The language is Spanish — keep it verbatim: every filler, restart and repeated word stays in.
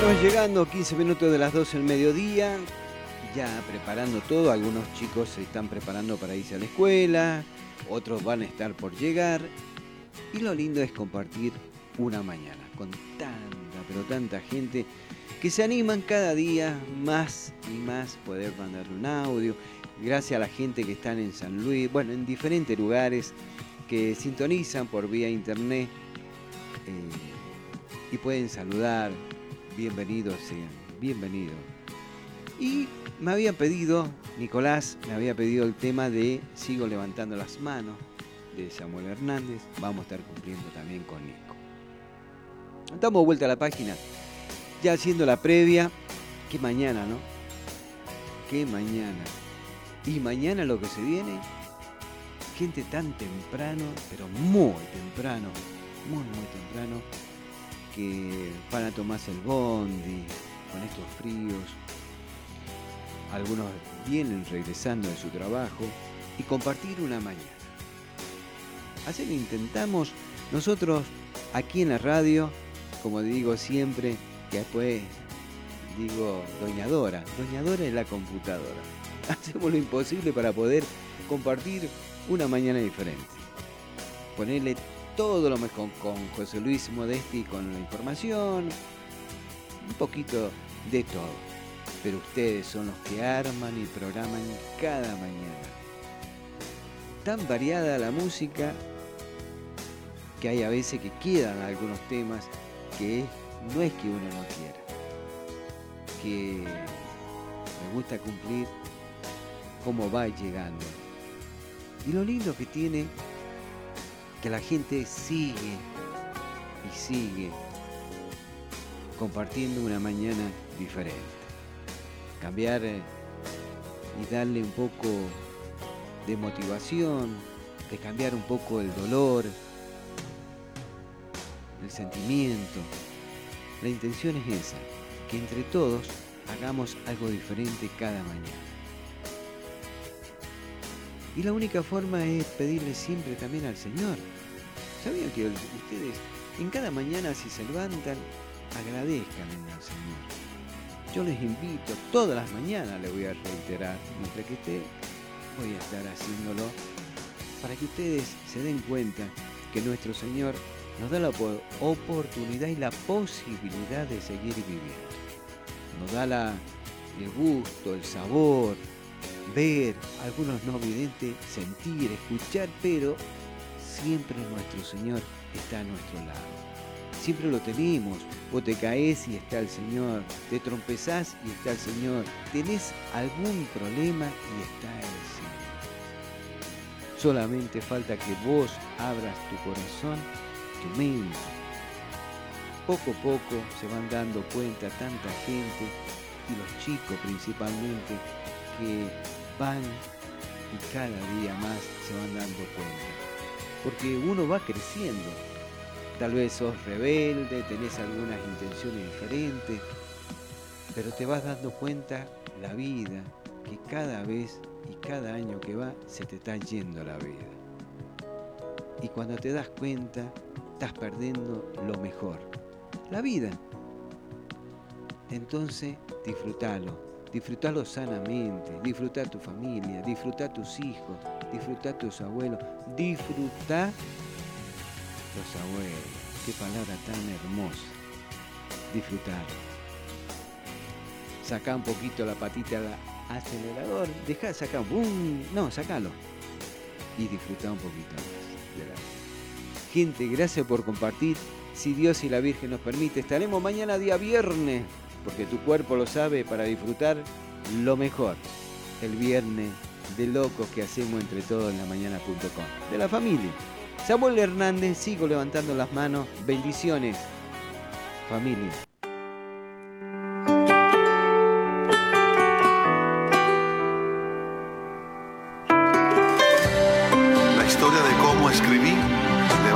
Estamos llegando quince minutos de las doce del mediodía, ya preparando todo. Algunos chicos se están preparando para irse a la escuela, otros van a estar por llegar. Y lo lindo es compartir una mañana con tanta, pero tanta gente que se animan cada día más y más poder mandar un audio. Gracias a la gente que están en San Luis, bueno, en diferentes lugares que sintonizan por vía internet eh, y pueden saludar. Bienvenidos sean, bienvenidos. Y me había pedido, Nicolás me había pedido el tema de Sigo levantando las manos, de Samuel Hernández. Vamos a estar cumpliendo también con Nico. Damos vuelta a la página, ya haciendo la previa. Qué mañana, ¿no? Qué mañana. Y mañana lo que se viene, gente tan temprano, pero muy temprano, muy, muy temprano, que van a tomarse el bondi con estos fríos. Algunos vienen regresando de su trabajo y compartir una mañana. Así lo intentamos nosotros aquí en la radio, como digo siempre, que después digo Doña Dora. Doña Dora es la computadora. Hacemos lo imposible para poder compartir una mañana diferente. Ponerle todo lo mejor con José Luis Modesti, con la información, un poquito de todo. Pero ustedes son los que arman y programan cada mañana. Tan variada la música que hay a veces que quedan algunos temas que no es que uno no quiera, que me gusta cumplir cómo va llegando. Y lo lindo que tiene que la gente sigue y sigue compartiendo una mañana diferente. Cambiar eh, y darle un poco de motivación, de cambiar un poco el dolor, el sentimiento. La intención es esa, que entre todos hagamos algo diferente cada mañana. Y la única forma es pedirle siempre también al Señor. ¿Sabían que ustedes en cada mañana, si se levantan, agradezcan al Señor? Yo les invito, todas las mañanas les voy a reiterar, mientras que esté, voy a estar haciéndolo, para que ustedes se den cuenta que nuestro Señor nos da la oportunidad y la posibilidad de seguir viviendo. Nos da la, el gusto, el sabor, ver, algunos no videntes, sentir, escuchar, pero siempre nuestro Señor está a nuestro lado. Siempre lo tenemos. Vos te caes y está el Señor, te trompezás y está el Señor, tenés algún problema y está el Señor. Solamente falta que vos abras tu corazón, tu mente. Poco a poco se van dando cuenta tanta gente, y los chicos principalmente, que van y cada día más se van dando cuenta. Porque uno va creciendo. Tal vez sos rebelde, tenés algunas intenciones diferentes, pero te vas dando cuenta la vida, que cada vez y cada año que va se te está yendo la vida. Y cuando te das cuenta, estás perdiendo lo mejor, la vida. Entonces, disfrutalo, disfrutalo sanamente, disfruta tu familia, disfruta tus hijos, disfruta tus abuelos, disfruta los abuelos. Qué palabra tan hermosa. Disfrutar. Sacá un poquito la patita al acelerador. Dejá, sacá, ¡bum! No, sacalo. Y disfrutá un poquito más de la vida. Gente, gracias por compartir. Si Dios y la Virgen nos permite, estaremos mañana día viernes, porque tu cuerpo lo sabe, para disfrutar lo mejor. El viernes de locos que hacemos entre todos en la mañana punto com. De la familia. Samuel Hernández, sigo levantando las manos. Bendiciones, familia. La historia de cómo escribí